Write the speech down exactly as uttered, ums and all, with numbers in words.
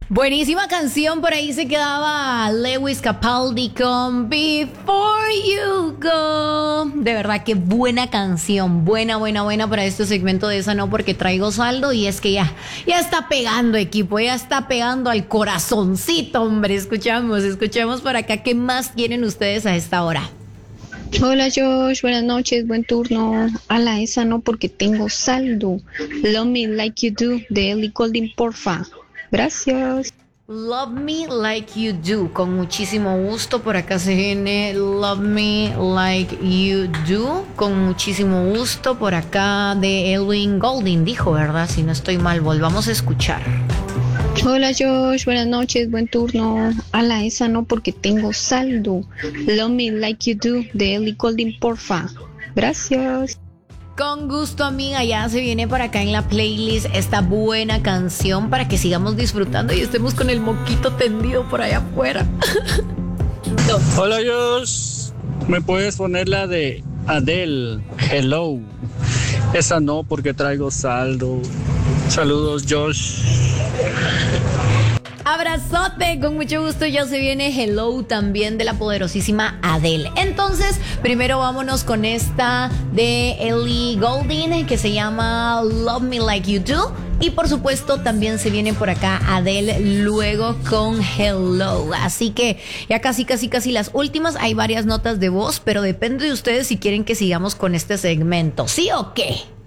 Buenísima canción, por ahí se quedaba Lewis Capaldi con Before You Go. De verdad, qué buena canción, buena, buena, buena para este segmento de Esa No Porque Traigo Saldo. Y es que ya, ya está pegando, equipo, ya está pegando al corazoncito, hombre. Escuchamos, escuchamos por acá, ¿qué más quieren ustedes a esta hora? Hola Josh, buenas noches, buen turno. A la Esa No Porque Tengo Saldo. Love Me Like You Do de Ellie Goulding, porfa. Gracias. Love Me Like You Do, con muchísimo gusto. Por acá se viene Love Me Like You Do, con muchísimo gusto. Por acá de Elwin Goulding, dijo, ¿verdad? Si no estoy mal, volvamos a escuchar. Hola Josh, buenas noches, buen turno. A la Esa No Porque Tengo Saldo. Love Me Like You Do de Ellie Goulding, porfa. Gracias. Con gusto, amiga, ya se viene por acá en la playlist esta buena canción para que sigamos disfrutando y estemos con el moquito tendido por allá afuera. Hola Josh, ¿me puedes poner la de Adele, Hello? Esa no porque traigo saldo. Saludos Josh. Abrazote, con mucho gusto. Ya se viene Hello también de la poderosísima Adele. Entonces, primero vámonos con esta de Ellie Goulding que se llama Love Me Like You Do. Y por supuesto también se viene por acá Adele luego con Hello. Así que ya casi, casi, casi las últimas. Hay varias notas de voz, pero depende de ustedes si quieren que sigamos con este segmento. ¿Sí o qué?